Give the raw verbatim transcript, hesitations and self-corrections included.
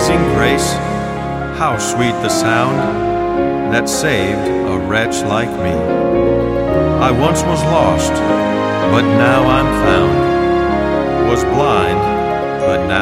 Amazing grace, how sweet the sound that saved a wretch like me. I once was lost, but now I'm found, was blind, but now